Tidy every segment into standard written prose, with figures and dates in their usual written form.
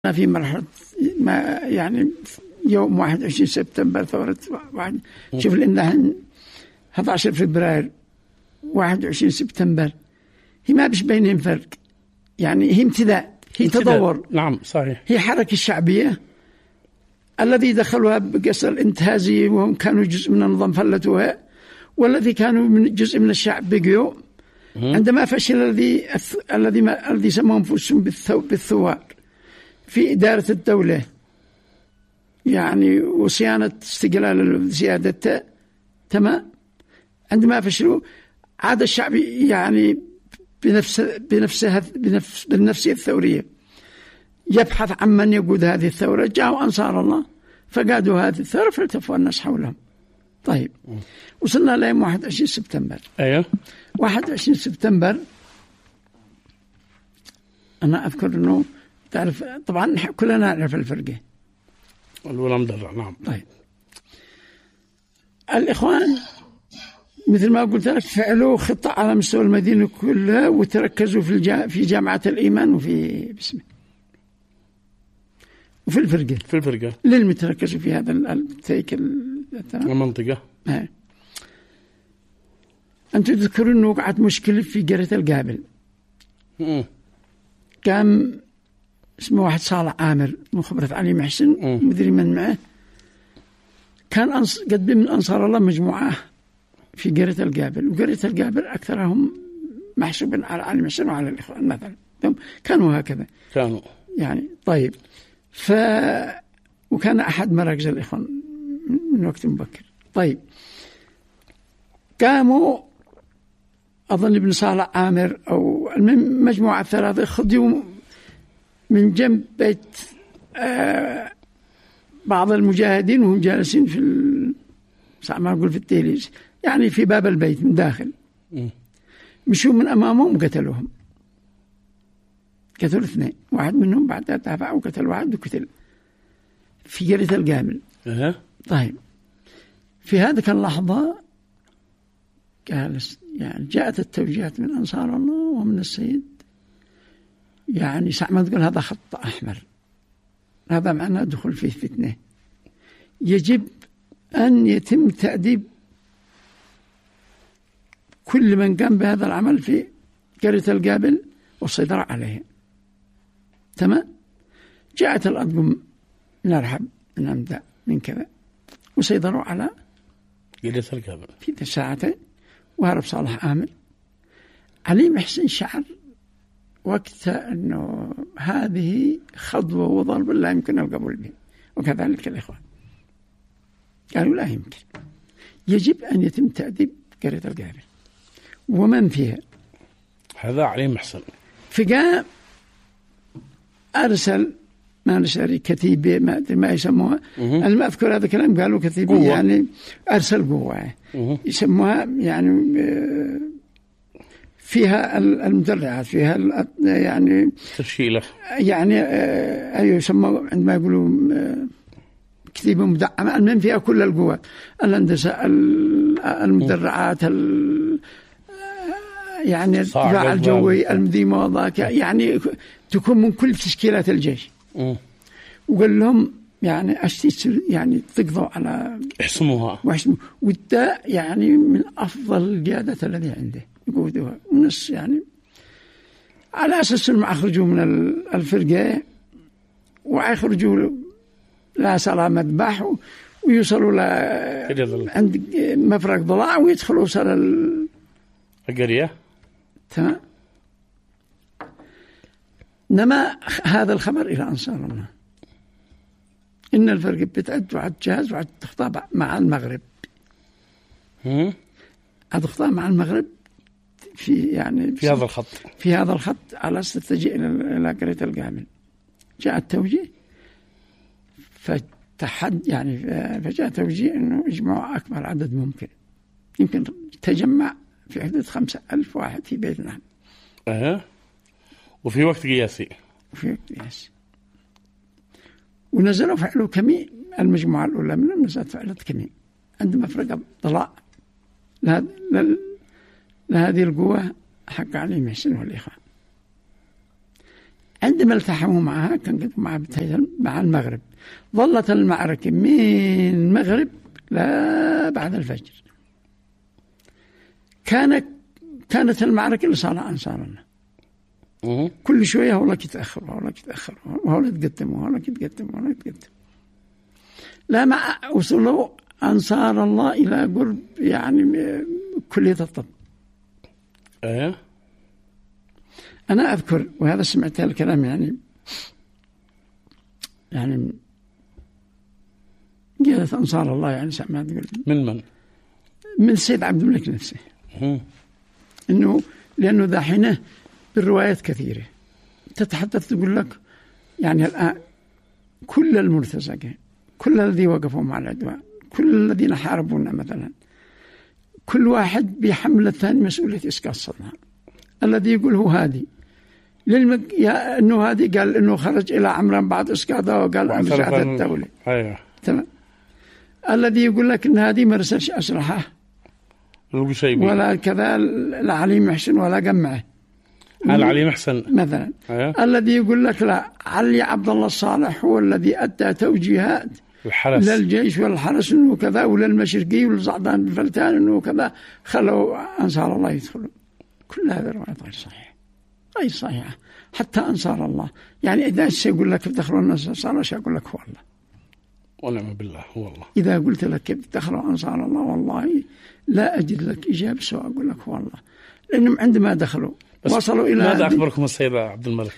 في مرحلة ما يعني يوم 21 سبتمبر ثورة شوف الآن 11 فبراير 21 سبتمبر هي ما بش بينهم فرق، يعني هي امتداد، هي تطور. نعم صحيح. هي حركة الشعبية الذي دخلوها بقصر الانتهازي وهم كانوا جزء من النظام فلتوها، والذي كانوا من جزء من الشعب بقيوا عندما فشل الذي سموهم أنفسهم بالثوار في إدارة الدولة، يعني وصيانة استقلال سيادته. تمام. عندما فشلوا عاد الشعب يعني بالنفسية الثورية يبحث عن من يقود هذه الثورة. جاءوا أنصار الله فقادوا هذه الثورة فالتفوا الناس حولهم. طيب وصلنا ليوم 21 سبتمبر. أيوه 21 سبتمبر أنا أذكر أنه تعرف طبعا كلنا نعرف الفرقة الأولى مدرع. نعم. طيب الإخوان مثل ما قلت لك فعلوا خطة على مستوى المدينة كلها وتركزوا في جامعة الإيمان وفي باسمه وفي الفرقة للم تركزوا في هذا تلك المنطقة. أنتم تذكرون أنه وقعت مشكلة في قرية القابل. كان اسمه واحد صالح عامر مخبرة علي محسن مدري من معه، كان قد من أنصار الله مجموعة في قرية القابل، وقرية القابل أكثرهم محسوبا على علي محسن وعلى الإخوان مثلا، كانوا هكذا كانوا يعني. طيب وكان أحد مراكز الإخوان من وقت مبكر. طيب قاموا أظن ابن صالح عامر أو مجموعة ثلاثة خذوا من جنب بيت بعض المجاهدين وهم جالسين في ما أقول في التيليز، يعني في باب البيت من داخل. مشوا من أمامهم وقتلوهم، قتلوا 2، واحد منهم بعدها دافع وقتل واحد وقتل في قرية القامل. طيب في هذه اللحظة يعني جاءت التوجيهات من أنصار الله ومن السيد، يعني ما تقول هذا خط أحمر، هذا معناه دخول فيه فتنة، يجب أن يتم تأديب كل من قام بهذا العمل في قرية القابل والسيطرة عليه. تمام. جاءت الأطقم من أرحب من أمداء من كذا وسيطروا على قرية القابل في ساعتين، وهرب صالح عامر. علي محسن شعر وقتها أنه هذه خطوة وضرب لا يمكن القبول به، وكذلك الإخوان قالوا لا يمكن، يجب أن يتم تأديب قرية القابل ومن فيها. هذا علي محسن فقام أرسل ما نشري كتيبة ما يسموها المذكور هذا كلام قالوا كتيبة قوة. يعني أرسل قوة يسموها يعني فيها المدرعات، فيها يعني تشكيلة، يعني أيوة يسمى عندما يقولوا كتيبة مدعمة، المهم فيها كل القوات، الهندسة، المدرعات، يعني الدفاع الجوي، المديمة، يعني تكون من كل تشكيلات الجيش. وقال لهم يعني يعني تقضوا على احسموها وده يعني من أفضل القيادات الذي عنده يقودها ونص، يعني على أساس أنهم أخرجوا من الفرقة ويخرجوا لا سلام مذبح ويوصلوا عند مفرق ضلاع ويدخلوا القرية. تمام. نما هذا الخبر إلى أنصار الله إن الفرقة بتعد وعد جاهز وعد تخطى مع المغرب. هتخطى مع المغرب في هذا الخط على أساس تجي إلى قرية القامل. جاء التوجيه فجاء توجيه إنه يجمعوا أكبر عدد ممكن، يمكن تجمع في حدود 5,000 واحد في بيت نحن. وفي وقت قياسي. ونزلوا فعلوا كمين. المجموعة الأولى منهم نزلت فعلت كمين عندما فرق طلاع لهذه القوة حق علي محسن والإخوان. عندما التحموا معها كان مع المغرب. ظلت المعركة من المغرب لا بعد الفجر. كانت المعركة لصالح أنصار الله. كل شوية هؤلاء يتأخروا وهؤلاء يتقدموا لا ما وصلوا أنصار الله إلى قرب يعني كلية الطب. أنا أذكر، وهذا سمعت الكلام يعني قالت أنصار الله يعني سمعت من السيد عبد الملك نفسه. لأنه ذا حينه بالروايات كثيرة تتحدث تقول لك يعني الآن كل المرتزقة، كل الذي وقفوا مع العدوان، كل الذين حاربونا مثلا، كل واحد بيحمل الثاني مسؤولية إسقاط صدام. الذي يقول هو هادي إنه هادي قال إنه خرج إلى عمران بعد إسقاطه وقال أن رجعت الدولة. أيوة. تمام. الذي يقول لك إن هادي ما رسلش أسلحة ولا كذا العلي محسن ولا جمعه. العلي محسن مثلا. الذي يقول لك لا، علي عبد الله الصالح هو الذي أدى توجيهات الحرس للجيش والحرس إنه كذا، وللمشرقي والزعدان بفلتان إنه كذا، خلوا أنصار الله يدخلوا. كل هذا الروايات غير صحيحة. حتى أنصار الله يعني إذا يقول لك كيف دخلوا أنصار الله أقول لك هو الله ونعم بالله هو الله. إذا قلت لك كيف دخلوا أنصار الله والله لا أجد لك إجابة سواء أقول لك هو الله، لأنهم عندما دخلوا وصلوا إلى ماذا أخبركم السيد عبد الملك؟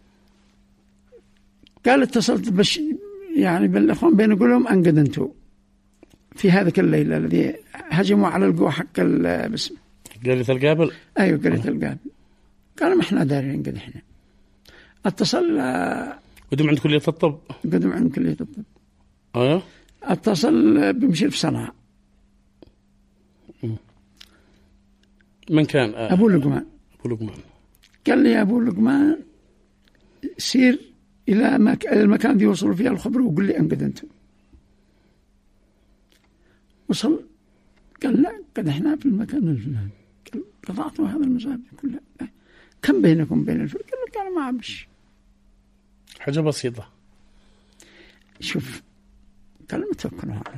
قال اتصلت يعني بالإخوان بين لهم أن قد أنتوا في هذاك الليلة الذي هجموا على القوة حق باسم قرية القابل. أيوة قرية القابل. قالوا ما إحنا دارين قد إحنا. اتصل قدم عند كلية الطب. قدم عند كلية الطب. اتصل بمشير في صنعاء. من كان؟ أبو لقمان. قال لي يا أبو لقمان سير إلى المكان اللي وصلوا فيه الخبر وقل لي أن قد أنتم. وصل قال لا قد إحنا في المكان الفلاني. قطعتوا هذا المسافة كلها. كم بينكم بين الفرق؟ قال ما عبش. حاجة بسيطة. شوف كلمة توكلوا على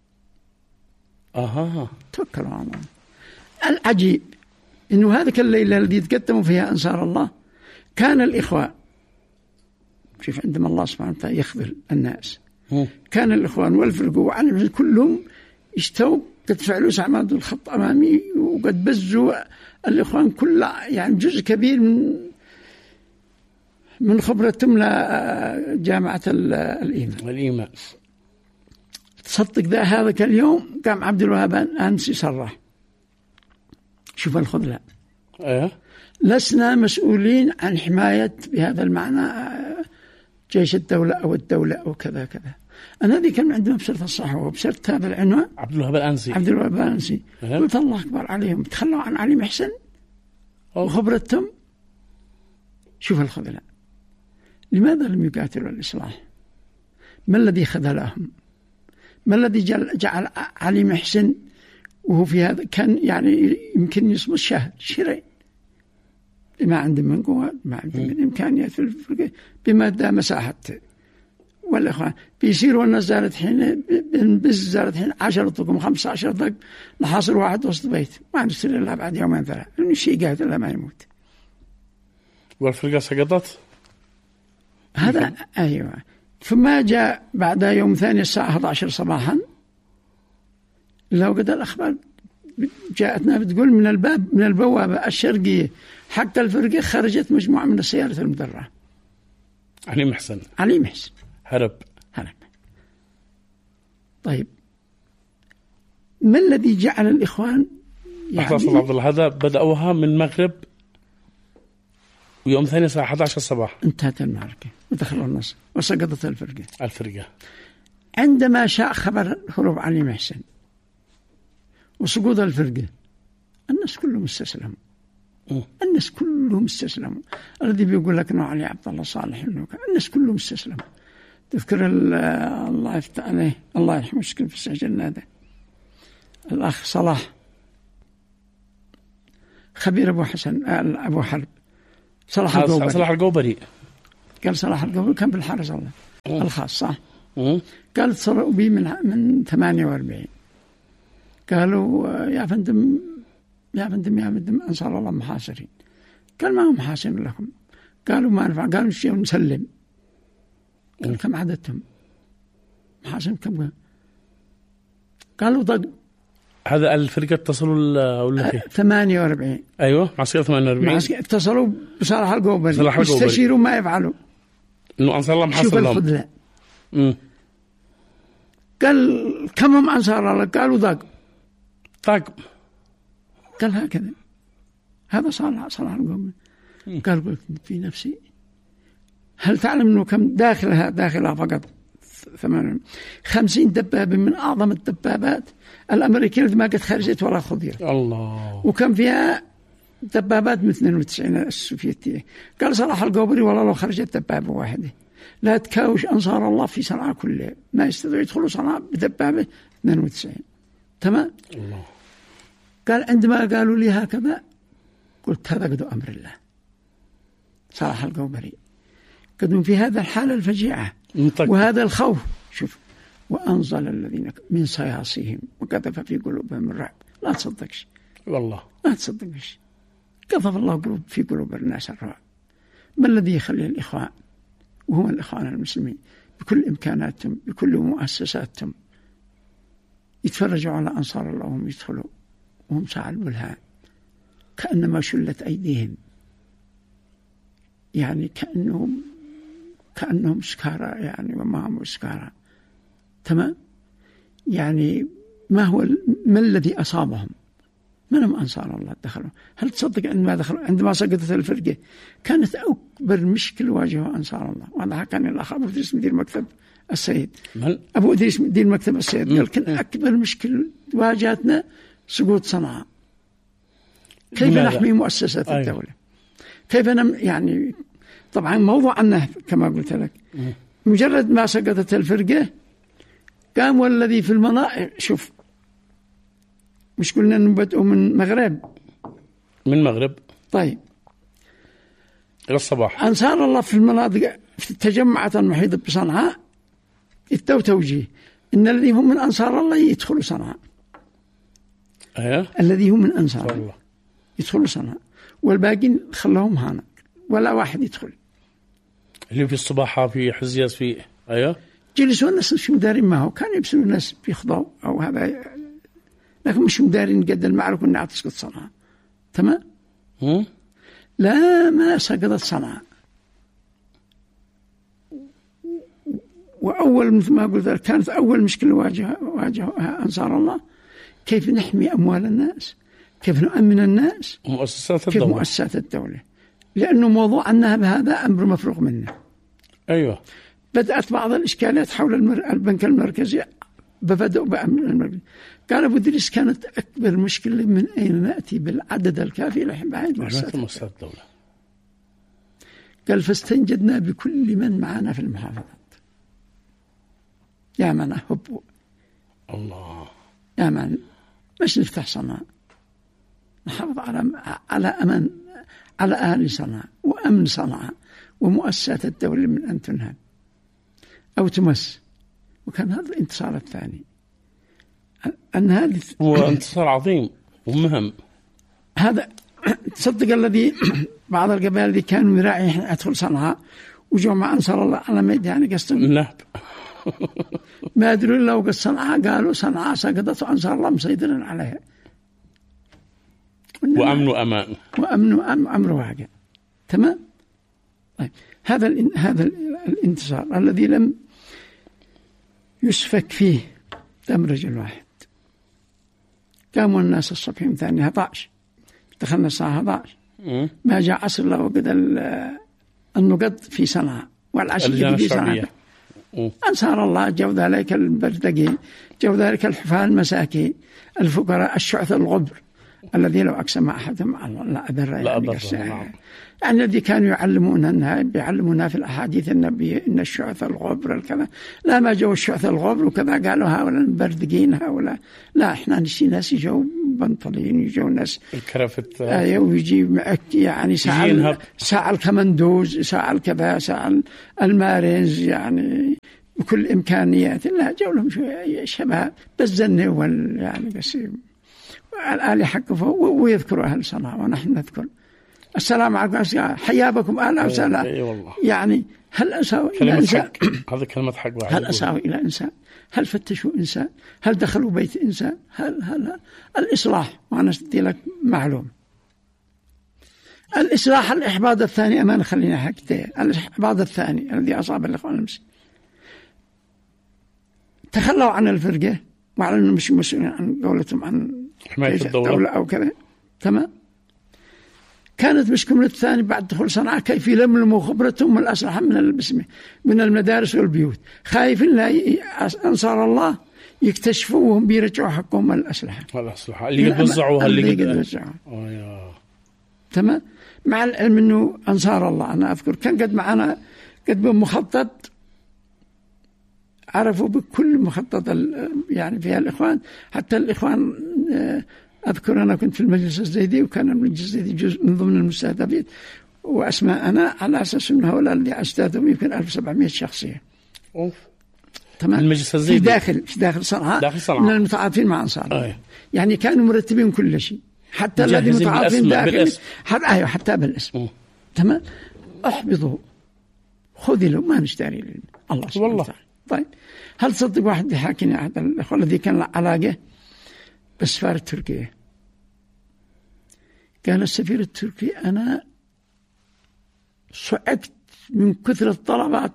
الله. توكلوا على الله. العجيب إنه هذه الليلة التي تقدموا فيها أنصار الله كان الإخوان، شوف عندما الله سبحانه وتعالى يخذل الناس، كان الإخوان والفرق وعلم كلهم اشتوا قد فعلوا سعماد الخط أمامي وقد بزوا الإخوان كل يعني جزء كبير من خبرتهم لجامعة الإيمان. تصدق ذا هذاك اليوم قام عبد الوهاب أنسي صرح شوف الخذلان. لسنا مسؤولين عن حماية بهذا المعنى جيش الدولة أو الدولة أو كذا كذا. أنا ذي كان عندنا بسرة الصحوة وبسرة هذا العنوان عبد الوهاب الأنسي. قلت الله أكبر عليهم، تخلوا عن علي محسن وخبرتهم. شوف الخذلان. لماذا لم يقاتلوا الإصلاح؟ ما الذي خذلهم؟ ما الذي جعل علي محسن وهو في هذا كان يعني يمكن يصمد شهرين ما عندهم من قوة، ما عندهم من إمكانيات في الفرق، بما دا مساحة. والإخوان بيصيروا الناس زارت حين زارت حين 10 دقائق 15 دقائق نحاصر واحد وسط بيت ما نصير إلا بعد يومين ثلاثة، لأنه شيء قاتل إلا ما يموت. والفرقة سقطت. هذا أيوة. ثم جاء بعد يوم ثاني الساعة 11 صباحا لو قد الأخبار جاءتنا بتقول من البوابة الشرقية حق الفرقة خرجت مجموعة من السيارة المدرعة. علي محسن هرب. طيب ما الذي جعل الإخوان يعني عبد الله هذا بدأوها من المغرب ويوم ثاني الساعة 11 الصباح انتهت المعركة ودخلوا النصر وسقطت الفرقة. عندما شاء خبر هروب علي محسن وسقوط الفرقة الناس كلهم استسلموا. الذي بيقول لك انه علي عبد الله صالح الناس كلهم استسلموا. تذكر الله يفتح عليه الله يرحمه مسكين في السجن هذا الأخ صلاح خبير أبو حسن أبو حرب صلاح القوبري قال صلاح القبري كان بالحرس الله الخاص صح. قال اتصلوا بي من 48 قالوا يا فندم أنصار الله محاصرين. قال ما هم محاصرين لكم. قالوا ما نفع. قالوا شيء نسلم. قال كم عددهم محاصرين كم؟ قالوا ضق. هذا الفرقة اتصلوا ولا 48 أيوة معسكر 48 اتصلوا بصلاح القبري يستشيروا ما يفعلوا إنه أنصار الله محاصر لهم. شوف الخذلان. قال كم هم أنصار الله؟ قالوا ضق. قال هكذا هذا صلاح القبري. قال قلت في نفسي هل تعلم أنه كم داخلها فقط 50 دبابة من أعظم الدبابات الأمريكية التي ما قد خرجت ولا خضرت. الله. وكم فيها دبابات من 92 السوفيتية. قال صلاح القبري والله لو خرجت دبابة واحدة لا تكاوش أنصار الله في صنعاء كلها ما يستطيعوا يدخلوا صنعاء بدبابة 92. تمام. الله. قال عندما قالوا لي هكذا قلت هذا قد أمر الله. صلاح القبري قدم في هذا الحالة الفجيعة وهذا الخوف. شوف وأنزل الذين من صياصيهم وقذف في قلوبهم الرعب. لا تصدقش والله لا تصدقش. قذف الله في قلوب الناس الرعب. ما الذي يخلي الإخوان وهم الإخوان المسلمين بكل إمكاناتهم بكل مؤسساتهم يتفرجوا على أنصار الله وهم يدخلوا وهم ساعة البلهاء كأنما شلت أيديهم يعني كأنهم سكارى يعني وما هم سكارى. تمام. يعني ما الذي أصابهم؟ من هم أنصار الله دخلوا؟ هل تصدق عندما سقطت الفرقة كانت أكبر مشكلة واجهها أنصار الله. وهذا كان الأخ أبو إدريس مدير مكتب السيد أبو إدريس مدير مكتب السيد قال كان أكبر مشكلة واجهتنا سقوط صنعاء. كيف نحمي مؤسسات الدولة؟ كيف يعني طبعا موضوع النهب كما قلت لك مجرد ما سقطت الفرقة قام والذي في المناطق. شوف مش قلنا أنه بدأوا من مغرب طيب إلى الصباح أنصار الله في المناطق في التجمعات المحيطة بصنعاء اتوا توجيه إن الذي هم من أنصار الله يدخلوا صنعاء. الذي هم من أنصار الله يدخلوا صنعاء والباقين خلهم هنا ولا واحد يدخل. اللي في الصباحة في حزياز في جلسوا الناس مش مدارين ما هو كانوا يبسلوا الناس بيخضعوا أو هذا لكن مش مدارين قد المعركة إنها تسقط صنعاء. تمام. لا ما سقطت صنعاء. وأول مثل ما قلت كانت أول مشكلة واجهها أنصار الله كيف نحمي أموال الناس كيف نؤمن الناس كيف مؤسسات الدولة. لأنه موضوع النهب هذا أمر مفروغ منه. أيوة. بدأت بعض الإشكالات حول البنك المركزي ببدأوا بأمن المركزي. قال أبو إدريس كانت أكبر مشكلة من أين نأتي بالعدد الكافي لحماية مؤسسات الدولة. قال فاستنجدنا بكل من معنا في المحافظات يا من أحب الله يا من مش نفتح صنعاء نحافظ على أمان على أهل صنعاء وأمن صنعاء ومؤسسات الدولة من أن تنهب أو تمس. وكان هذا الانتصار الثاني أن هذا هو انتصار عظيم ومهم. هذا تصدق الذي بعض القبائل الذي كانوا يراعي أدخل صنعاء وجوا مع أنصار الله على ميدان قصد النهب ما أدري إلا وقصد صنعاء قالوا صنعاء سقطت وأنصار الله مسيطرين عليها وأمن وأمان أمر واقع. تمام. طيب هذا الانتصار الذي لم يسفك فيه دم رجل واحد. قاموا الناس الصبح من ثاني 11 دخلنا الساعة 11 ما جاء عصر الله وقد النقد في صنعاء والعشية في صنعاء. أنصار الله جو ذلك البردقين جو ذلك الحفاة المساكين الفقراء الشعث الغبر الذي لو أقسم أحدهم على الله لا أبر يعني الذي كانوا يعلموننا في الأحاديث النبي إن الشعث الغبر الكذا لا ما جو الشعث الغبر وكذا قالوا هؤلاء البردقين هؤلاء لا إحنا نسي ناس جو بنطلين يجوا ناس الكرافت. أيوة، ويجي معك يعني ساعة الكمندوز، ساعة الكذا، ساعة المارينز، يعني بكل إمكانيات. لا جولهم شوية شباب بس زنوا يعني بس الآلي حقه ويذكروا أهل صنعاء ونحن نذكر السلام عليكم حيابكم أهلا وسهلا. يعني هل أساوي إلى إنسان؟ هذا كلمة حق. هل أساوي إلى إنسان؟ هل فتشوا إنسان؟ هل دخلوا بيت إنسان؟ هل الإصلاح؟ وأنا أدي لك معلوم. الإصلاح الإحباط الثاني أمانة، خلينا حكتين. الإحباط الثاني الذي أصاب الإخوان المسلمين تخلوا عن الفرقة وعلى أنهم مش مسؤولين عن قولتهم عن حماية الدولة أو كذا. تمام. كانت مشكلة الثاني بعد دخول صنعاء كيف يلملموا خبرتهم الأسلحة من المدارس والبيوت، خايفين لا أنصار الله يكتشفوهم بيرجعوا حقهم الأسلحة اللي قد وزعوها اللي وزعوها. تمام. مع العلم أنه أنصار الله أنا أذكر كان قد معنا قد بمخطط عرفوا بكل مخطط يعني فيها الإخوان، حتى الإخوان أذكر أنا كنت في المجلس الزيدي وكان المجلس الزيدي جزء من ضمن المستهدفين، وأسماء أنا على أساس أن هؤلاء اللي أجدادهم يمكن 1700 شخصية. تمام. المجلس الزيدي في داخل صنعاء من المتعاطفين مع أنصار. يعني كانوا مرتبين كل شيء، حتى الذي متعاطفين داخل حتى بالاسم. تمام. أحبطوا خذلوا ما نشتري الله سبحانه وتعالى. طيب هل تصدق واحد يحاكيني أحد الأخوة الذي كان له علاقة بالسفارة التركية؟ قال السفير التركي أنا صعقت من كثرة طلبات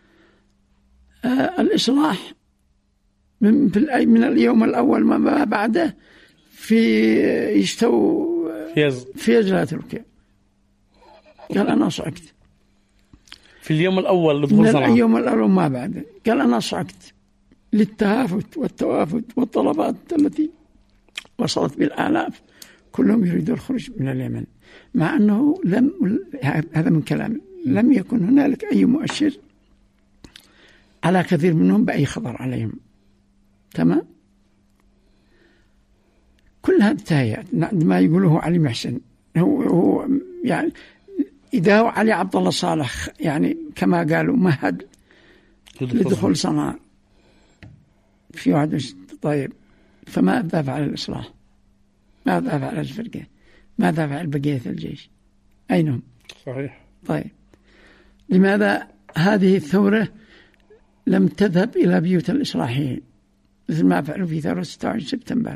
الإصلاح من اليوم الأول ما بعده في يشتوا في تركيا. قال أنا صعقت في اليوم الأول من اليوم الأول ما بعده. قال أنا صعقت للتهافت والتوافد والطلبات التي وصلت بالآلاف، كلهم يريدون الخروج من اليمن، مع أنه هذا من كلامي لم يكن هنالك أي مؤشر على كثير منهم بأي خبر عليهم. تمام. كل هذه تهيئات ما يقوله علي محسن هو يعني إذا هو علي عبد الله صالح يعني كما قالوا مهد لدخول صنعاء في واحد. طيب فماذا فعل الإصلاح؟ ماذا فعل الفرقة؟ ماذا فعل بقية الجيش؟ أينهم؟ صحيح. طيب لماذا هذه الثورة لم تذهب إلى بيوت الإصلاحيين مثل ما فعلوا في ثورة 26 سبتمبر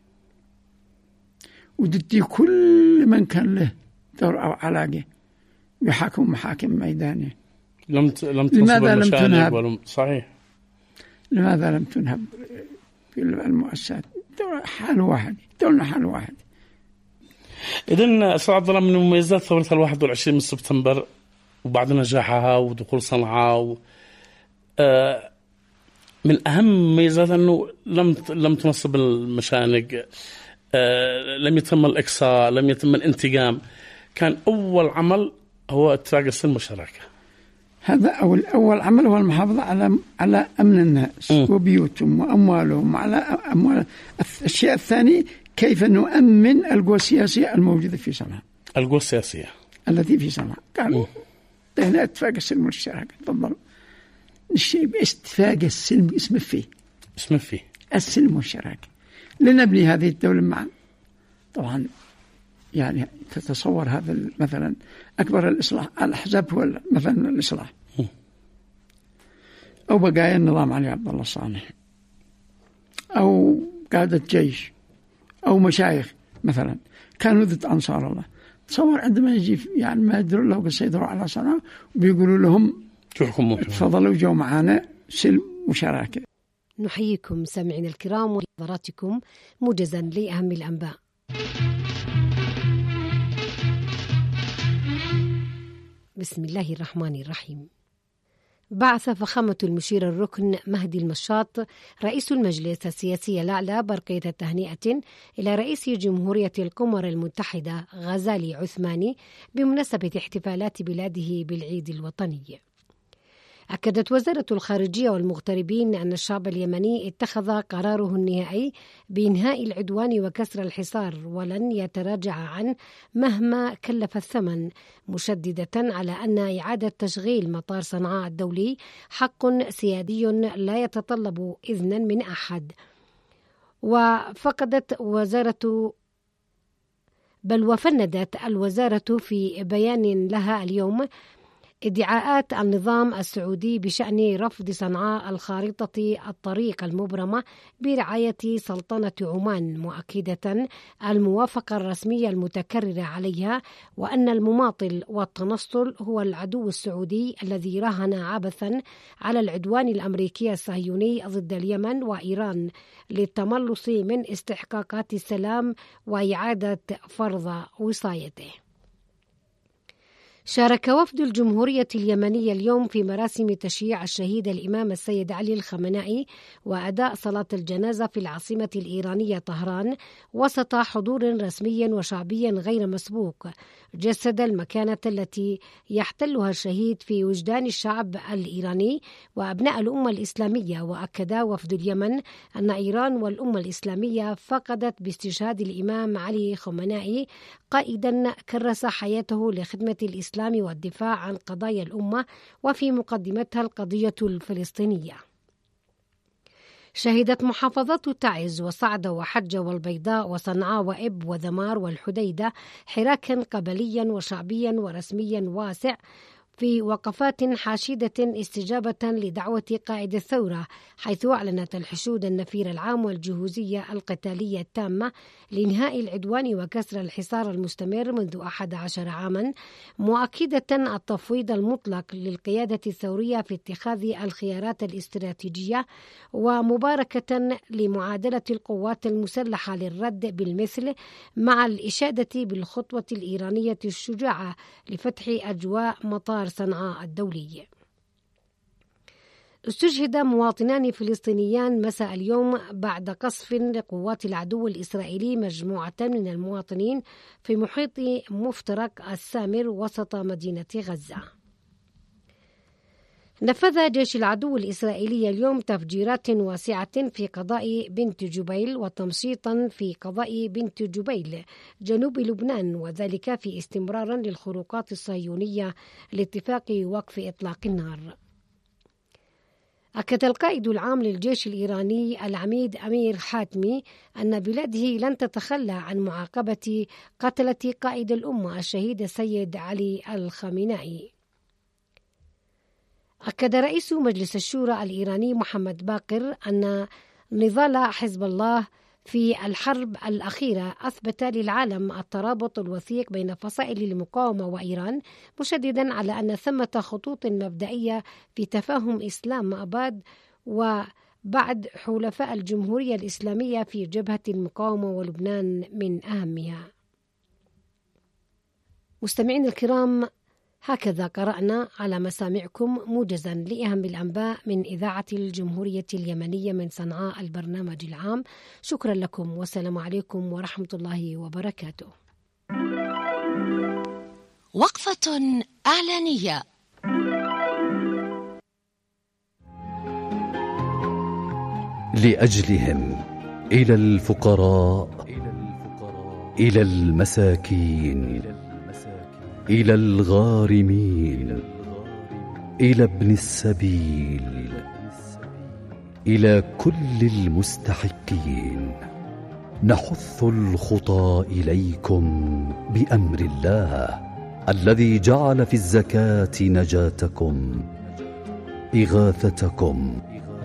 ودتي كل من كان له دور أو علاقة يحاكم محاكم ميدانية؟ لماذا لم تنهب؟ صحيح. لماذا لم تنهب في المؤسسات؟ دولة حال واحد، دولنا حال واحد. إذن أستاذ عبد الله من مميزات ثورة 21 من سبتمبر وبعد نجاحها ودخول صنعاء من أهم مميزات أنه لم تنصب المشانق، لم يتم الإقصاء، لم يتم الانتقام. كان أول عمل هو اتفاق السلم والشراكة. هذا أول عمل هو المحافظة على أمن الناس وبيوتهم وأموالهم على أموال. الشيء الثاني كيف نؤمن القوى السياسية الموجودة في صنعاء. القوى السياسية التي في صنعاء قالوا هنا اتفاق السلم والشراكة. تفضل الشيء باتفاق السلم اسم فيه السلم والشراكة لنبني هذه الدولة معا. طبعا يعني تتصور هذا مثلا أكبر الإصلاح الأحزاب هو مثلا الإصلاح أو بقايا النظام علي عبد الله صالح أو قادة جيش أو مشايخ مثلا كانوا ضد أنصار الله. تصور عندما يجي يعني ما يدروا له سيدروا على صنعاء وبيقولوا لهم تفضلوا جو معنا سلم وشراكة. نحييكم سامعين الكرام ونظراتكم موجزا لأهم الأنباء. بسم الله الرحمن الرحيم. بعث فخامة المشير الركن مهدي المشاط رئيس المجلس السياسي الأعلى برقية تهنئة إلى رئيس جمهورية القمر المتحدة غزالي عثماني بمناسبة احتفالات بلاده بالعيد الوطني. أكدت وزارة الخارجية والمغتربين أن الشعب اليمني اتخذ قراره النهائي بإنهاء العدوان وكسر الحصار ولن يتراجع عنه مهما كلف الثمن، مشددة على أن إعادة تشغيل مطار صنعاء الدولي حق سيادي لا يتطلب إذنا من أحد. وفندت الوزارة في بيان لها اليوم ادعاءات النظام السعودي بشأن رفض صنعاء الخارطة الطريق المبرمة برعاية سلطنة عمان، مؤكدة الموافقة الرسمية المتكررة عليها، وأن المماطل والتنصل هو العدو السعودي الذي راهن عبثا على العدوان الأمريكي الصهيوني ضد اليمن وإيران للتملص من استحقاقات السلام وإعادة فرض وصايته. شارك وفد الجمهورية اليمنية اليوم في مراسم تشييع الشهيد الإمام السيد علي الخامنئي وأداء صلاة الجنازة في العاصمة الإيرانية طهران وسط حضور رسمي وشعبي غير مسبوق، جسد المكانة التي يحتلها الشهيد في وجدان الشعب الإيراني وأبناء الأمة الإسلامية. وأكد وفد اليمن أن إيران والأمة الإسلامية فقدت باستشهاد الإمام علي خامنئي قائدا كرس حياته لخدمة الإسلام والدفاع عن قضايا الأمة وفي مقدمتها القضية الفلسطينية. شهدت محافظات تعز وصعدة وحجة والبيضاء وصنعاء وإب وذمار والحديدة حراكا قبليا وشعبيا ورسميا واسع في وقفات حاشدة استجابة لدعوة قائد الثورة، حيث أعلنت الحشود النفير العام والجهوزية القتالية التامة لإنهاء العدوان وكسر الحصار المستمر منذ 11 عاما، مؤكدة التفويض المطلق للقيادة الثورية في اتخاذ الخيارات الاستراتيجية، ومباركة لمعادلة القوات المسلحة للرد بالمثل، مع الإشادة بالخطوة الإيرانية الشجاعة لفتح أجواء مطار صنعاء الدولي. استشهد مواطنان فلسطينيان مساء اليوم بعد قصف لقوات العدو الإسرائيلي مجموعة من المواطنين في محيط مفترق السامر وسط مدينة غزة. نفذ جيش العدو الإسرائيلي اليوم تفجيرات واسعة في قضاء بنت جبيل وتمشيطا في قضاء بنت جبيل جنوب لبنان، وذلك في استمرارا للخروقات الصهيونية لاتفاق وقف إطلاق النار. أكد القائد العام للجيش الإيراني العميد أمير حاتمي أن بلاده لن تتخلى عن معاقبة قتلة قائد الأمة الشهيد السيد علي الخامنئي. أكد رئيس مجلس الشورى الإيراني محمد باقر أن نضال حزب الله في الحرب الأخيرة أثبت للعالم الترابط الوثيق بين فصائل المقاومة وإيران، مشددا على أن ثمة خطوط مبدئية في تفاهم إسلام أباد وبعد حلفاء الجمهورية الإسلامية في جبهة المقاومة ولبنان من أهمها. مستمعين الكرام، هكذا قرأنا على مسامعكم موجزا لأهم الأنباء من إذاعة الجمهورية اليمنية من صنعاء البرنامج العام. شكرا لكم والسلام عليكم ورحمة الله وبركاته. وقفة إعلانية. لأجلهم، إلى الفقراء، إلى المساكين، إلى الغارمين، إلى ابن السبيل، إلى كل المستحقين، نحث الخطى إليكم بأمر الله الذي جعل في الزكاة نجاتكم، إغاثتكم،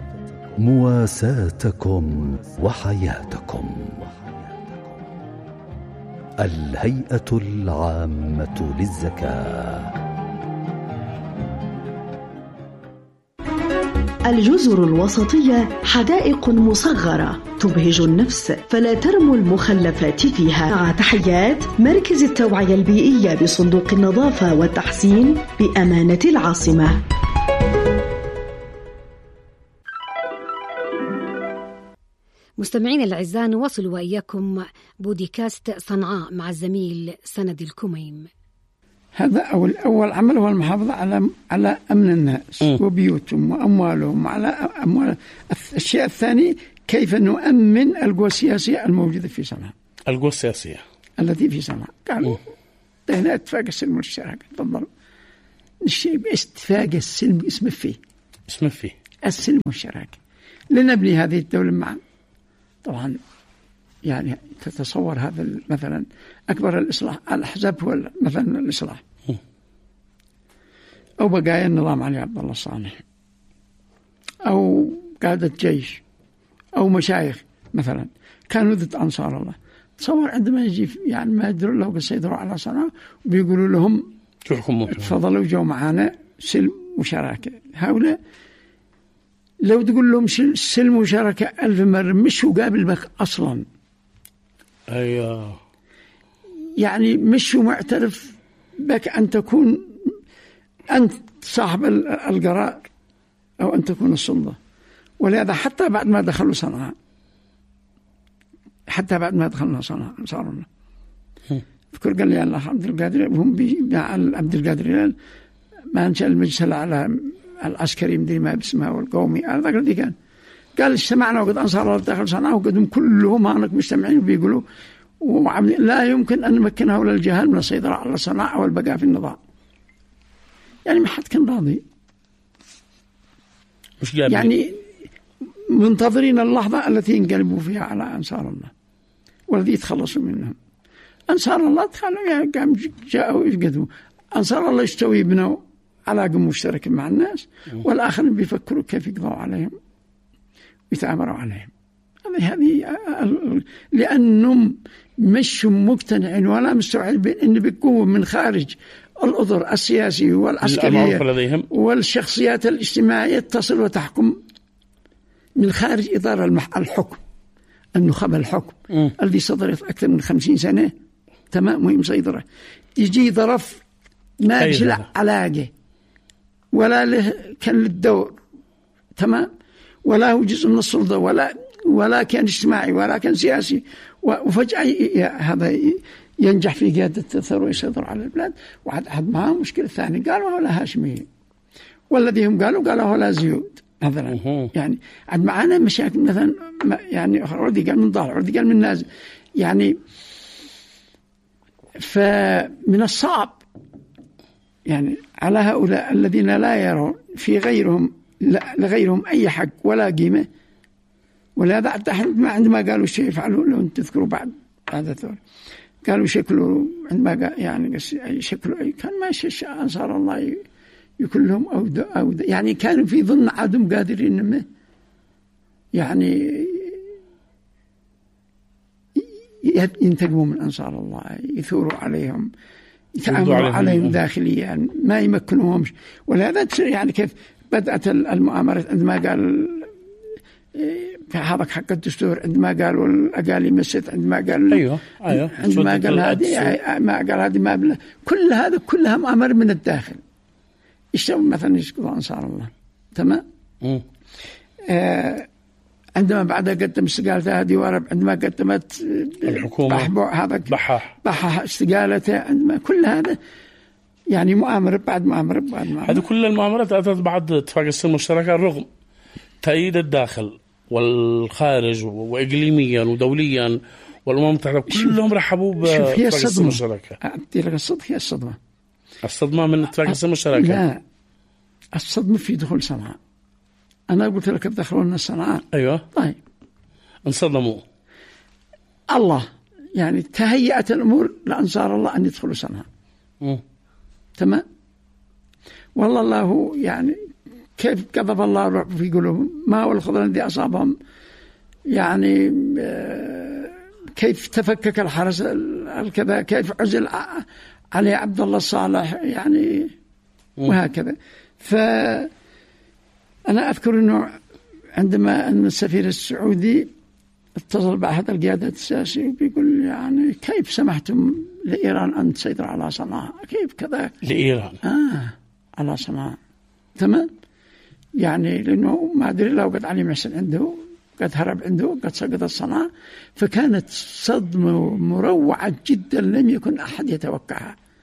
مواساتكم وحياتكم. الهيئة العامة للزكاة. الجزر الوسطية حدائق مصغرة تبهج النفس، فلا ترموا المخلفات فيها. مع تحيات مركز التوعية البيئية بصندوق النظافة والتحسين بأمانة العاصمة. مستمعين الأعزاء، نواصل وإياكم بودكاست صنعاء مع الزميل سند الكميم. هذا أول عمل هو المحافظة على أمن الناس وبيوتهم وأموالهم وعلى أموال. الشيء الثاني كيف نؤمن القوى السياسية الموجودة في صنعاء. القوى السياسية التي في صنعاء قالوا هنا اتفاق السلم والشراكة. تفضل الشيء باتفاق السلم اسم فيه السلم والشراكة لنبني هذه الدولة معا. طبعا يعني تتصور هذا مثلا أكبر الإصلاح الأحزاب هو مثلا الإصلاح أو بقايا النظام علي عبد الله الصالح أو قادة جيش أو مشايخ مثلا كانوا ضد أنصار الله. تصور عندما يجي يعني ما يدروا له قد سيدروا على صنعاء وبيقولوا لهم تفضلوا جو معنا سلم وشراكة. هؤلاء لو تقول لهم سلم وشراكة 1000 مرة مش هو قابل بك أصلا. أيوة يعني مش هو معترف بك أن تكون أنت صاحب القرار أو أن تكون السلطة. ولهذا حتى بعد ما دخلوا صنعاء صار الله فكر قال لي الله عبد القادر هم عبد القادر ما انشأ المجلس على العسكري مدري ما باسمه والقومي هذا الذي كان قال اجتمعنا وقد أنصار الله داخل صنعاء وقدهم كلهم هناك مجتمعين وبيقولوا لا يمكن أن نمكن هؤلاء الجهال من السيطرة على صنعاء والبقاء في النظام. يعني ما حد كان راضي مش يعني منتظرين اللحظة التي ينقلبوا فيها على أنصار الله والذي يتخلصوا منهم. أنصار الله جاءوا يقدموا أنصار الله يستوي بنوا علاقة مشتركة مع الناس والآخرين بيفكروا كيف يقضوا عليهم ويتآمروا عليهم. هذه لأنهم مش مقتنعين ولا مستوعبين إن بقوة من خارج الأطر السياسي والعسكرية والشخصيات الاجتماعية تصل وتحكم من خارج إطار الحكم النخب الحكم الذي صدرت أكثر من 50 سنة تمام وهي مسيطرة. يجي ظرف ما يجلع علاقة ولا له كان للدور تمام ولا هو جزء من السلطة ولا كان اجتماعي ولا كان سياسي وفجأة هذا ينجح في قيادة الثروة ويسيطر على البلاد. وعد معه مشكلة ثانية قالوا ولا هاشمي والذي هم قالوا ولا زيود مثلا. يعني عد معنا مشاكل مثلا يعني عرضي قال من ضال عرضي قال من نازل. يعني فمن الصعب يعني على هؤلاء الذين لا يرون في غيرهم لغيرهم أي حق ولا قيمة. ولهذا عندما قالوا شيء فعلوا لو أنت تذكروا بعد الثورة قالوا شكله عندما يعني شكله كان ما أنصار الله يكون لهم أو يعني كانوا في ظن عدم قادرين إنه يعني ينتقموا من أنصار الله يثوروا عليهم يتعاملوا عليهم داخليا ما يمكنوهمش. ولهذا يعني كيف بدأت المؤامرات عندما قال هذا حق الدستور عندما قالوا الأقاليم مسجد عندما قال أيوة عندما قال هذه ما قال هذه ما بلا كل هذا كلها مؤامرة من الداخل. يشتغل مثلا يشكوا أنصار الله تمام. عندما بعدها قدم استقالته هذه ورب عندما قدمت الحكومة هذا بحح استقالته عندما كل هذا يعني مؤامرة بعد مؤامرة هذه كل المؤامرات أتت بعد اتفاق السلم والشراكة رغم تأييد الداخل والخارج وإقليميا ودوليا والأمم المتحدة كلهم رحبوا باتفاق السلم والشراكة. أعطي لك هي الصدمة من اتفاق السلم والشراكة. لا الصدمة في دخول صنعاء. أنا قلت لك دخلوا لنا صنعاء أيوة طيب انصدموا الله يعني تهيأت الأمور لأنصار الله أن يدخلوا صنعاء تمام. والله الله يعني كيف كذب الله في قلوبهم ما هو الخضر الذي أصابهم يعني كيف تفكك الحرس الكذا كيف عزل علي عبد الله الصالح يعني وهكذا. فأنا أذكر أنه عندما أن السفير السعودي اتصل بأحد القيادات السياسية وبيقول يعني كيف سمحتم لإيران أن تسيطر على صنعاء كيف كذا لإيران على صنعاء تمام. يعني لأنه ما أدري لو قد علي محسن عنده قد هرب عنده قد سقط صنعاء. فكانت صدمة مروعة جدا لم يكن أحد يتوقعها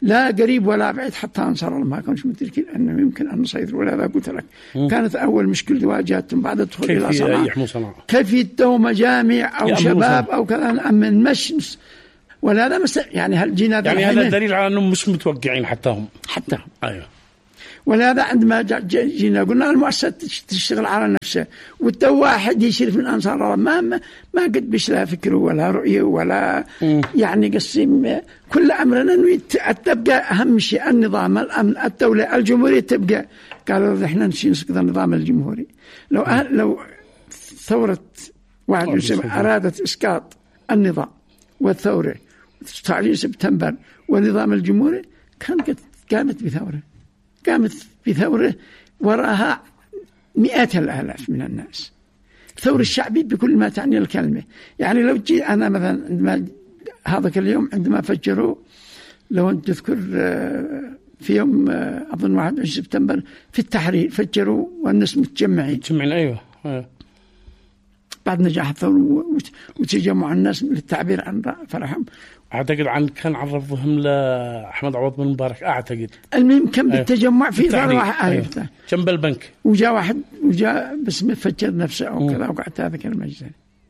لا قريب ولا بعيد حتى أنصار الله ما كانش مدركين أنه يمكن أن نسيطر. ولا قلت لك كانت أول مشكلة واجهتهم بعد الدخول إلى صنعاء كيف يدوا مجامع أو شباب أو كذا نأمن مش. ولا هذا يعني هل جينا يعني هذا دليل على أنهم مش متوقعين حتى هم. أيوه. ولهذا عندما جينا قلنا المؤسسة تشتغل على نفسها والتو واحد يشرف من أنصار الله ما قد بيش لا فكره ولا رؤية ولا يعني قسم. كل أمرنا إنه تبقى أهم شيء النظام الأمن الدولة الجمهورية تبقى. قالوا إحنا نسقط النظام الجمهوري. لو ثورة 71 أرادت إسقاط النظام والثورة 29 سبتمبر والنظام الجمهوري كان قد قامت بثورة وراها مئات الآلاف من الناس. ثورة الشعبي بكل ما تعني الكلمة. يعني لو جي أنا مثلا عندما هذا اليوم عندما فجروا لو أنت تذكر في يوم أظن 21 سبتمبر في التحرير فجروا والناس متجمعين. أيوة. بعد نجاح الثورة وتجمع الناس للتعبير عن فرحهم. أعتقد كان عرضهم لأحمد عوض بن مبارك أعتقد. المهم كم بالتجمع في دار واحد جنب البنك. وجاء واحد بس فجر نفسه أو كذا وقعدت هذا المجزرة.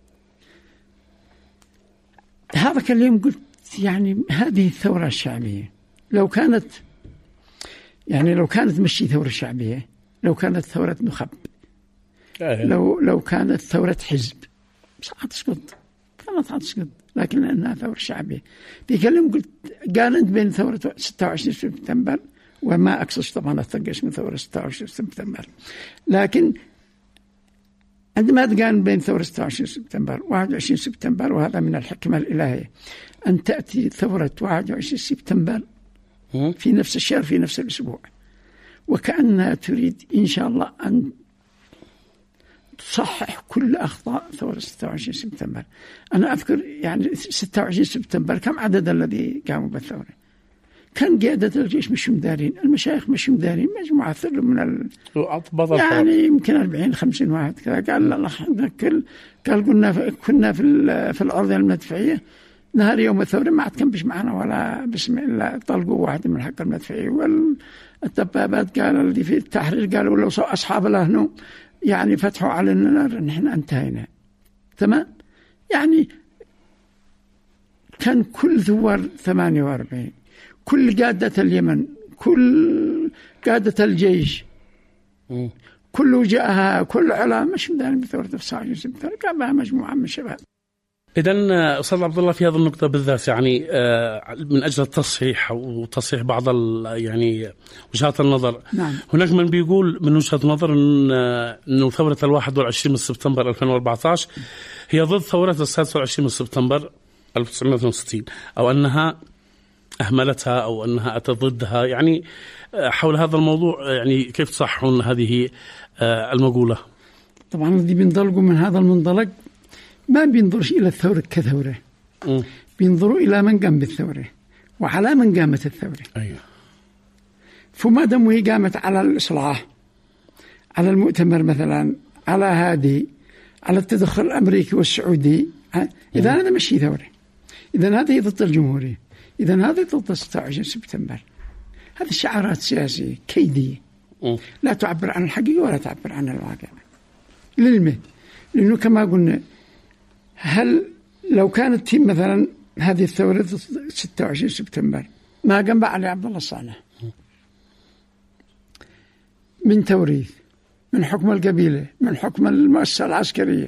هذا اليوم قلت يعني هذه الثورة الشعبية لو كانت مشي ثورة شعبية لو كانت ثورة نخب لو كانت ثورة حزب مش هتسقط كانت هتسقط. لكن لأنها ثورة شعبية بيكلم قلت قارنت بين ثورة 26 سبتمبر وما أقصد طبعا أتقش من ثورة 26 سبتمبر. لكن عندما تقارن بين ثورة 26 سبتمبر 21 سبتمبر وهذا من الحكمة الإلهية أن تأتي ثورة 21 سبتمبر في نفس الشهر في نفس الأسبوع وكأنها تريد إن شاء الله أن تصحح كل أخطاء ثورة 26 سبتمبر. أنا أذكر يعني 26 سبتمبر كم عدد الذي قاموا بالثورة؟ كان قيادة الجيش مش مدارين المشايخ مش مدارين مجموعة ثر من يعني يمكن 40-50 واحد كذا. قال الله قال كنا في الأرض المدفعية نهار يوم الثورة ما عاد كان بش معنا ولا بسم الله طلقوا واحد من حق المدفعية والدبابات قالوا الذي في التحرير قالوا لو أصحاب الأهنو يعني فتحوا علينا النار نحن انتهينا. تمام. يعني كان كل ثوار 48 كل قادة اليمن كل قادة الجيش كل وجهها كل علامة مش مدان بثورة 29 سبتمبر كان معها مجموعة من الشباب. إذن أستاذ عبد الله في هذه النقطة بالذات يعني من أجل التصحيح وتصحيح بعض يعني وجهات النظر. نعم. هناك من بيقول من وجهة نظر إنه ثورة 21 سبتمبر 2014 هي ضد ثورة 26 سبتمبر 1962 أو أنها أهملتها أو أنها أتت ضدها. يعني حول هذا الموضوع يعني كيف تصححون هذه المقولة؟ طبعا الذي بينطلقوا من هذا المنطلق ما بينظرش إلى الثورة كثورة بينظروا إلى من قام بالثورة وعلى من قامت الثورة. أيوة. فما دام هي قامت على الإصلاح على المؤتمر مثلا على هذه على التدخل الأمريكي والسعودي إذا هذا مشي ثورة إذا هذه ضد الجمهورية إذا هذه ضد 26 سبتمبر. هذه شعارات سياسية كيدية لا تعبر عن الحقيقة ولا تعبر عن الواقع لأنه كما قلنا هل لو كانت مثلا هذه الثورة 26 سبتمبر ما قام علي عبد الله الصالح من توريث من حكم القبيلة من حكم المؤسسة العسكرية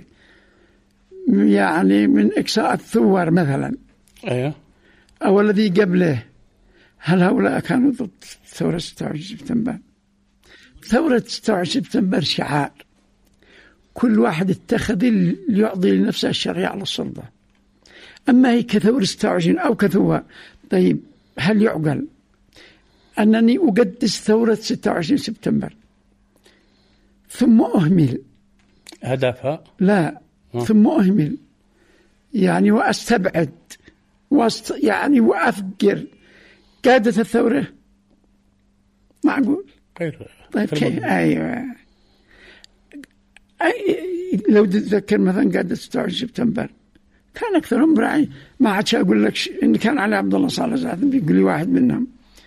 يعني من إقصاء الثوار مثلا أيوة. أو الذي قبله هل هؤلاء كانوا ضد ثورة 26 سبتمبر؟ ثورة 26 سبتمبر شعار كل واحد اتخذ ليعطي لنفسه الشرعية على السلطة. أما هي كثورة 26 أو كثوة طيب هل يعقل أنني أقدس ثورة 26 سبتمبر ثم أهمل هدفها؟ لا ثم أهمل يعني وأستبعد يعني وأفقر قادة الثورة معقول؟ طيب أيوة لو تتذكر مثلا قادة 26 سبتمبر كان أكثرهم راعي ما عادش أقول لك إن كان علي عبد الله صالح زاهد بيقول لي واحد منهم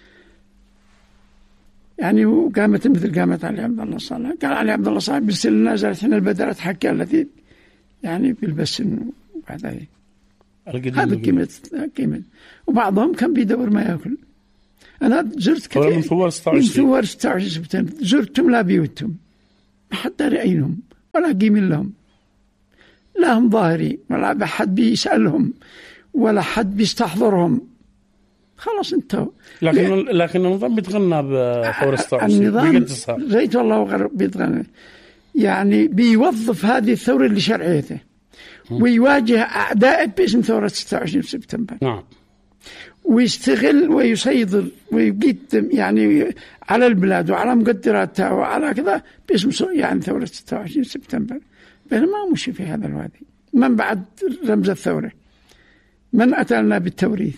يعني وقامت مثل قامت علي عبد الله صالح. قال علي عبد الله صالح بيرسل لنا نازلت هنا البدرات حكي التي يعني بيلبس بعد هذا قيمة. وبعضهم كان بيدور ما يأكل. أنا زرت كثير من ثوار 26 سبتمبر زرتهم لا بيوتهم ما حد داري أينهم ولا قيمين لهم، لا هم ظاهري ولا حد بيسألهم ولا حد بيستحضرهم، خلاص انتهوا. لكن النظام بيتغنى بثورة 26. النظام زيت والله وغرب بيتغنى، يعني بيوظف هذه الثورة لشرعيته ويواجه أعداء باسم ثورة 26 سبتمبر. نعم. ويستغل ويسيطر ويقدم يعني على البلاد وعلى مقدراتها وعلى كذا باسم يعني ثورة 26 سبتمبر، بينما مشي في هذا الوادي. من بعد رمز الثورة من أتى لنا بالتوريث،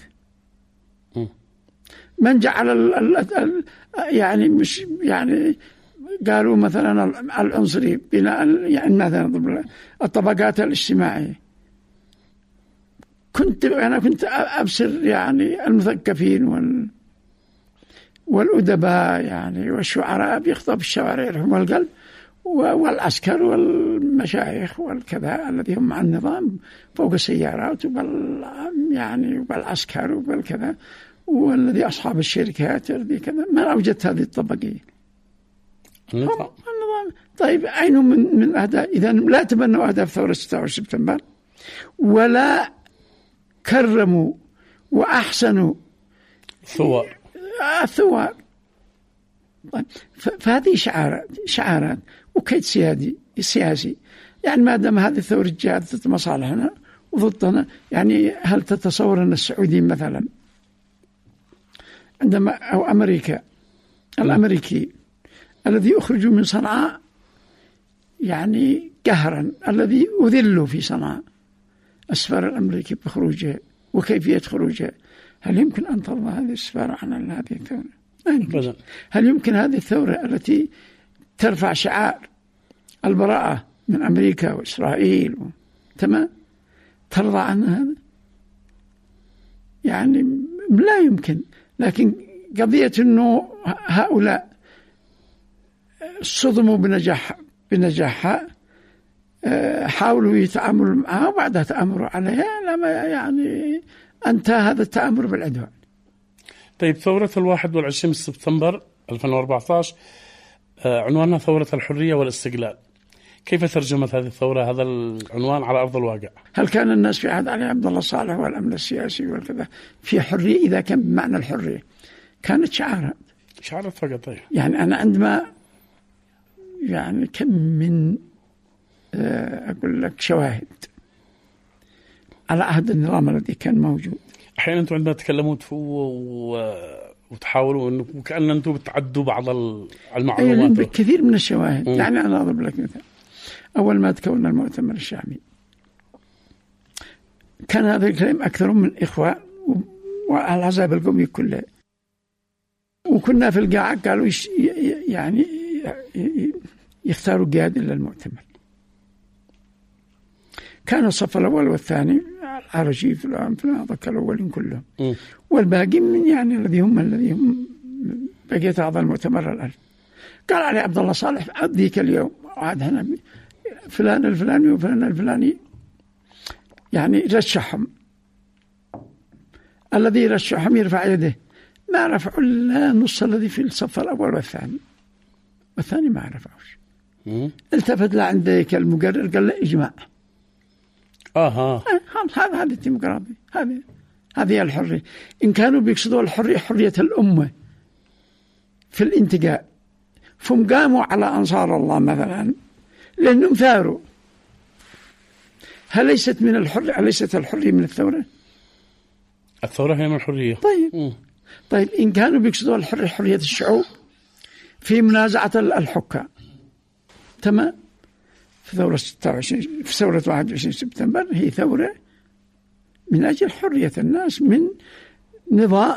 من جعل يعني مش يعني قالوا مثلا العنصري بناء يعني مثلا الطبقات الاجتماعية. أنا كنت أبصر يعني المثقفين والأدباء يعني والشعراء بيخطب الشوارع لهم والقلب، والعسكر والمشايخ والكذا الذي هم مع النظام فوق السيارات يعني وبالعسكر وبالكذا، والذي أصحاب الشركات الذي كذا. ما أوجدت هذه الطبقية النظام. طيب أين من أهداف؟ إذا لا تبنوا أهداف ثورة 26 سبتمبر ولا كرموا وأحسنوا الثوار. طيب فهذه شعارات وكيد سياسي. يعني ما دام هذه الثورة جاءت مصالحنا وضدنا، يعني هل تتصور أن السعوديين مثلا عندما أو أمريكا الأمريكي الذي أخرجوا من صنعاء يعني قهرا، الذي أذلوا في صنعاء، السفارة الأمريكية بخروجها وكيفية خروجها، هل يمكن أن ترضى هذه السفارة عن هذه الثورة؟ هل يمكن هذه الثورة التي ترفع شعار البراءة من أمريكا وإسرائيل تمام ترضى عن هذا؟ يعني لا يمكن. لكن قضية أنه هؤلاء صدموا بنجاحها حاولوا يتعاملوا معها وبعدها تأمروا عليها، لما يعني انتهى هذا التأمر بالعدوان. طيب ثورة 21 سبتمبر 2014 عنوانها ثورة الحرية والاستقلال، كيف ترجمت هذه الثورة هذا العنوان على أرض الواقع؟ هل كان الناس في عهد علي عبد الله صالح والأمن السياسي والكذا في حرية؟ إذا كان بمعنى الحرية كانت شعارات فقط. يعني أنا عندما يعني كم من أقول لك شواهد على عهد النظام الذي كان موجود. أحيانا أنتم عندما تتكلموا وتحاولوا أنه وكأن أنتم بتعدوا بعض المعلومات. كثير من الشواهد. يعني أنا أضرب لك مثال. أول ما تكون المؤتمر الشعبي كان هذا الكلام أكثر من إخوان والأحزاب القومية كلها، وكنا في القاعة قالوا يعني يختاروا قيادة للمؤتمر. كان الصف الأول والثاني العرجي فلان ذاك الأولين كلهم، والباقي من يعني الذي هم بقيت هذا المؤتمر الآن. قال علي عبد الله صالح ذيك اليوم عاد هنا فلان الفلاني وفلان الفلاني يعني رشحهم، الذي رشحهم يرفع يده، ما رفعوا إلا نص الذي في الصف الأول والثاني ما رفعوش. التفت لعند ذيك المقرر قال له إجماع. هذه الديمقراطية، هذه الحرية. إن كانوا بيقصدوا الحرية حرية الأمة في الانتقاء، فهم قاموا على أنصار الله مثلا لأنهم ثاروا. هل ليست من الحرية؟ أليست الحرية من الثورة؟ الثورة هي من الحرية. طيب إن كانوا بيقصدوا الحرية حرية الشعوب في منازعة الحكام، تمام. في ثورة 21 سبتمبر هي ثورة من أجل حرية الناس من نظام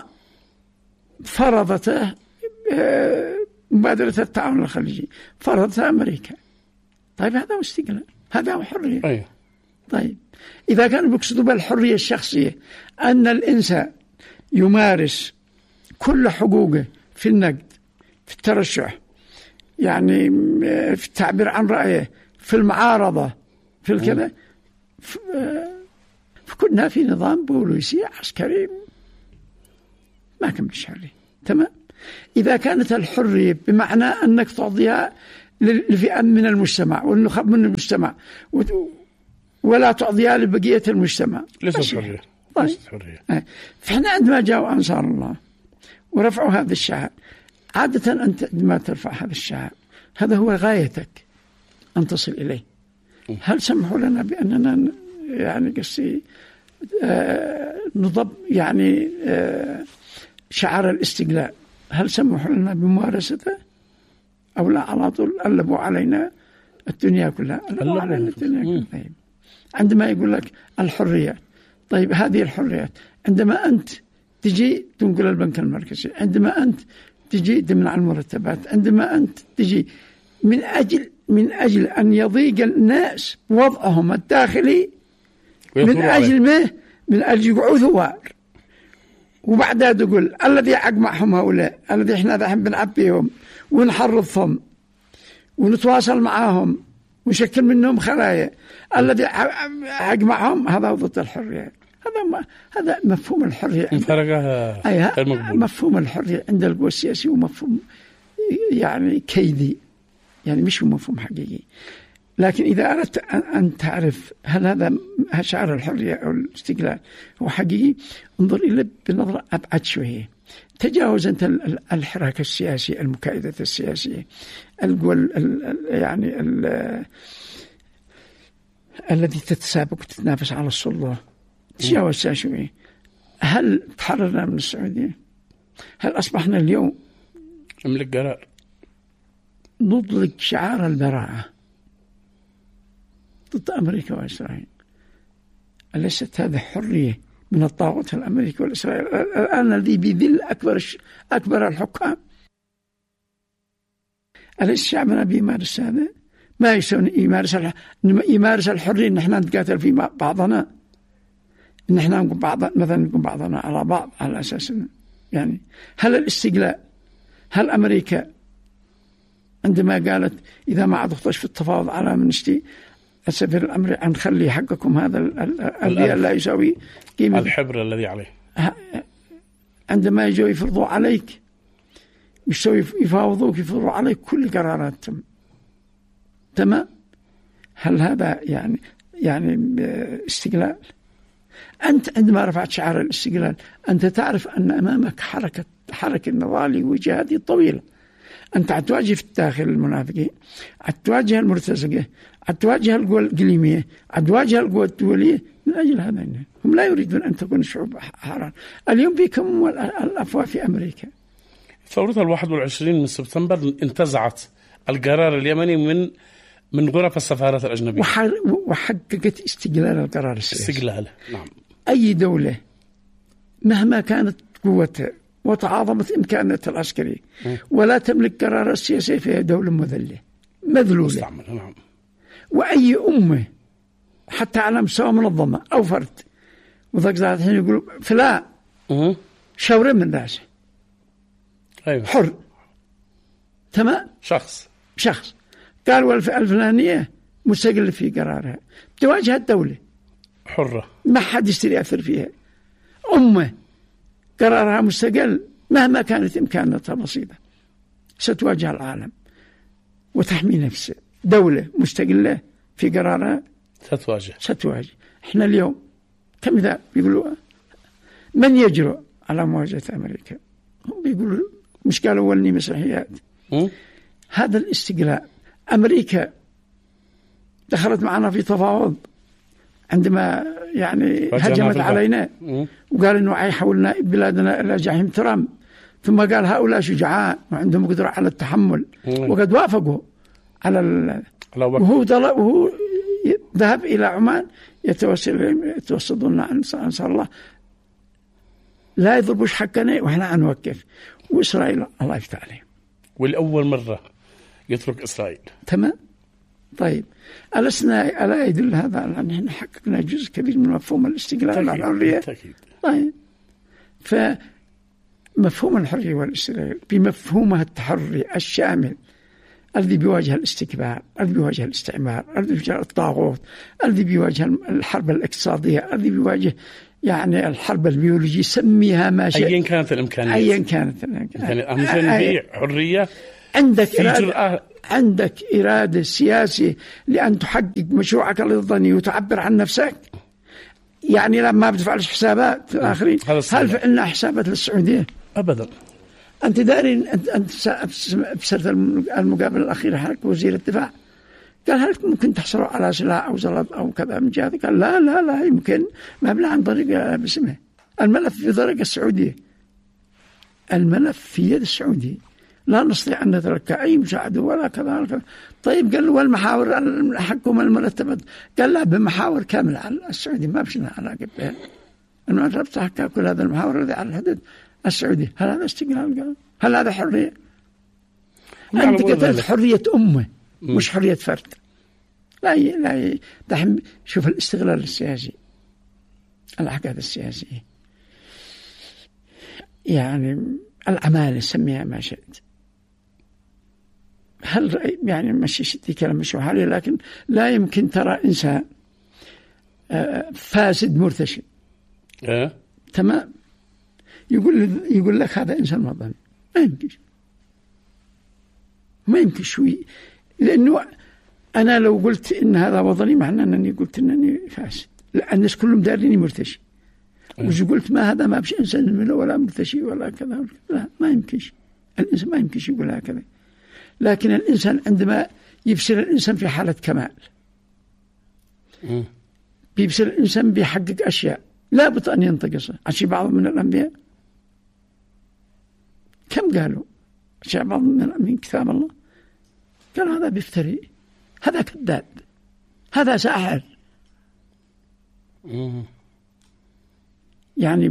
فرضته مبادرة التعاون الخليجي، فرضتها أمريكا. طيب هذا هو استقلال، هذا هو حرية. طيب إذا كانوا بيقصدوا بالحرية الشخصية أن الإنسان يمارس كل حقوقه في النقد، في الترشح، يعني في التعبير عن رأيه، في المعارضة، في الكذا، فكنا في نظام بوليسي عسكري ما كان بالشعري. تمام. إذا كانت الحرية بمعنى أنك تعطيها لفئة من المجتمع والنخب من المجتمع ولا تعطيها لبقية المجتمع، ليست حرية. طيب. فإحنا عندما جاءوا أنصار الله ورفعوا هذا الشعار، عادة أنت عندما ترفع هذا الشعار هذا هو غايتك أن تصل إليه. هل سمحوا لنا بأننا يعني قصي نضب يعني شعار الاستقلال، هل سمحوا لنا بممارسته أو لا؟ على طول قلبوا علينا الدنيا كلها، قلبوا علينا الدنيا كلها. طيب. عندما يقول لك الحريات، طيب هذه الحريات عندما أنت تجي تنقل البنك المركزي، عندما أنت تجي تمنع المرتبات، عندما أنت تجي من أجل أن يضيق الناس وضعهم الداخلي، من أجل يقعوا ثوار، وبعدها تقول الذي عقمعهم هؤلاء، الذي احنا ذحين بنعبيهم ونحرضهم ونتواصل معهم ونشكل منهم خلايا، الذي عقمعهم هذا ضد الحرية. هذا مفهوم الحرية، مفهوم الحرية عند القوى السياسي ومفهوم يعني كيدي، يعني مش مفهوم حقيقي. لكن إذا أردت أن تعرف هل هذا شعار الحرية أو الاستقلال هو حقيقي، انظر إليه بنظرة أبعد شوية. تجاوز أنت الحراك السياسي، المكائدة السياسية، القوى يعني الذي تتسابق وتتنافس على السلطة، تجاوزها شوية. هل تحررنا من السعودية؟ هل أصبحنا اليوم نملك قرار نطلق شعار البراءة ضد أمريكا وإسرائيل؟ أليست هذه حرية من الطاغوت الأمريكي والإسرائيل الآن الذي بذل أكبر الحكام؟ أليس شعبنا بيمارس هذا؟ ما يسوي يمارس الحرية إن إحنا نتقاتل في بعضنا، إن إحنا نقوم بعضنا على بعض على أساس يعني هل الاستقلال، هل أمريكا عندما قالت إذا ما عضفتش في التفاوض على منشتي السفير الأمريكي نخلي حقكم هذا الذي لا يساوي قيمة الحبر الذي عليه، عندما يجوا يفرضوا عليك مش يفاوضوك يفرضوا عليك كل قراراتهم. تمام. هل هذا يعني استقلال؟ أنت عندما رفعت شعار الاستقلال أنت تعرف أن أمامك حركة نضالي وجهادي طويلة. أنت عتواجه في الداخل المنافقين، عتواجه المرتزقة، عتواجه القوى الإقليمية، عتواجه القوى الدولية. من أجل هذا هم لا يريدون أن تكون الشعوب حرة. اليوم بكم الأفواه في أمريكا. ثورة 21 من سبتمبر انتزعت القرار اليمني من غرف السفارات الأجنبية وحققت استقلال القرار السياسي. استقلاله. نعم. أي دولة مهما كانت قوتها وتعاظمت إمكاناتها العسكرية ولا تملك قرار السياسي فيها دولة مذلولة. نعم. وأي أمة حتى على مستوى منظمة أو فرد وذاك الحين يقولوا فلان شاورين من راسه. أيوة. حر. تمام. شخص قال والفئة الفلانية مستقل في قرارها، تواجه الدولة حرة ما حد يستطيع يأثر فيها. أمة قرارها مستقل مهما كانت إمكاناتها بسيطة ستواجه العالم وتحمي نفسها. دولة مستقلة في قرارها ستواجه. إحنا اليوم كمثال بيقولوا من يجرؤ على مواجهة أمريكا؟ هم بيقولوا مش قالوا ولني مسيحيات. هذا الاستقلال. أمريكا دخلت معنا في تفاوض عندما يعني هجمت علينا وقال إنه حيحولنا بلادنا إلى جحيم ترامب، ثم قال هؤلاء شجعاء وعندهم قدرة على التحمل وقد وافقوا على وهو ذهب إلى عمان يتوسطون عن أنصار الله لا يضربوش حقنا وإحنا نوقف. وإسرائيل الله يفتح عليه والأول مرة يترك إسرائيل. تمام. طيب ألا يدل هذا على أن احنا حققنا جزء كبير من مفهوم الاستقلال والحرية؟ بالتأكيد. طيب مفهوم الحرية والاستقلال بمفهومها التحرري الشامل الذي بيواجه الاستكبار، الذي بيواجه الاستعمار، الذي بيواجه الطاغوت، الذي بيواجه الحرب الاقتصادية، الذي بيواجه يعني الحرب البيولوجية، سميها ما شئت أيا كانت الإمكانيات، أيا كانت يعني أهم شيء نبيع حرية. عندك إرادة سياسية لأن تحقق مشروعك الوطني وتعبر عن نفسك. يعني لما بتفعلش حسابات الآخرين، هل فعلنا حسابات للسعودية؟ أبدا. أنت داري أنت بسرت المقابلة الأخيرة حق وزير الدفاع قال هل ممكن تحصلوا على سلاح أو زلط أو كذا من جهة؟ قال لا يمكن، مبلغ عن طريق باسمه، الملف في طريق السعودية، الملف في يد السعودية، لا نستطيع أن نترك أي مساعدة ولا كذا. طيب قال له والمحاور حقهم المرتبة؟ قال لا، بمحاور كاملة على السعودية، ما بشنا علاقة بها. المرتبة تحكى كل هذا المحاور الذي على الحدود السعودي. هل هذا استقلال؟ قال هل هذا حرية؟ أنت قتلت حرية أمة مش حرية فرد. لا دحين شوف الاستغلال السياسي، الأحقاد السياسية، يعني العمالة سميها ما شئت. هل يعني مش شدي كلام مش حالي، لكن لا يمكن ترى إنسان فاسد مرتشي تمام يقول لك هذا إنسان وطني، ما يمكن شوي، لأنه أنا لو قلت إن هذا وطني معناه أنني قلت أنني فاسد، لا الناس كلهم داريني مرتشي. وش قلت ما هذا ما بش إنسان منه ولا مرتشي ولا كذا، لا ما يمكنش، الإنسان ما يمكنش يقول هكذا. لكن الإنسان عندما يبصر الإنسان في حالة كمال، بيبصر الإنسان بيحقق أشياء لا بد أن ينتقصها. عشان بعض من الأنبياء كم قالوا أشياء بعض من كتاب الله قال هذا بيفتري، هذا كذاب، هذا ساحر. يعني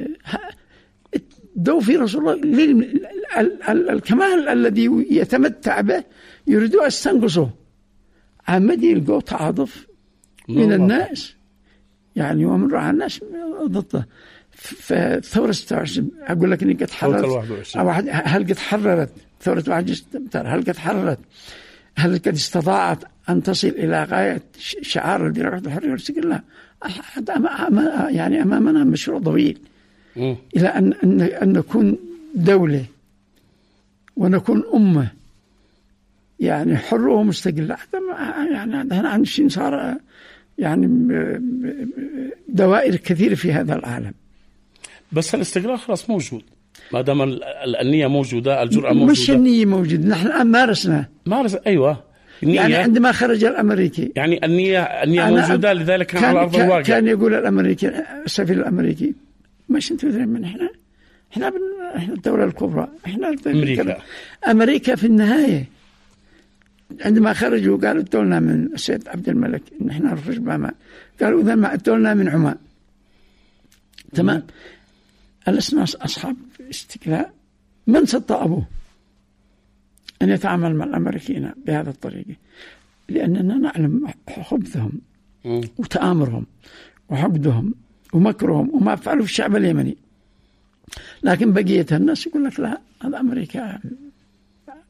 دو في رسول الله الكمال الذي يتمتع به يريدوا أستنقصه، عمدي يلقوا تعاطف من الناس، يعني ومن رأى الناس ضده. فثورة 26 أقول لك إني قد حررت، هل قد حررت ثورة 21 سبتمبر؟ هل قد حررت؟ هل قد استطاعت أن تصل إلى غاية شعار الذي رفعت الحرية والاستقلال؟ لا، يعني أمامنا مشروع طويل إلى أن نكون دولة ونكون أمة يعني حرة ومستقلة. يعني هنا صار يعني دوائر كثيرة في هذا العالم. بس الاستقلال خلاص موجود، ما دام النية موجودة، الجرأة موجودة. مش النية موجودة، نحن الآن مارس أيوة يعني عندما خرج الأمريكي، يعني النية موجودة، لذلك كان على أرض الواقع. كان يقول الأمريكي، السفير الأمريكي، مش أنتوا تدرون من إحنا الدولة الكبرى، إحنا أمريكا في النهاية عندما خرجوا قالوا ادولنا من السيد عبد الملك إن إحنا نخرج بأمان، قالوا إذا ما ادولنا من عمان. تمام. ألسنا أصحاب استقلال؟ من سطى أبوه أن يتعامل مع الأمريكيين بهذا الطريقة؟ لأننا نعلم خبثهم وتآمرهم وحقدهم ومكرهم وما فعلوا في الشعب اليمني. لكن بقية الناس يقول لك لا، هذا أمريكا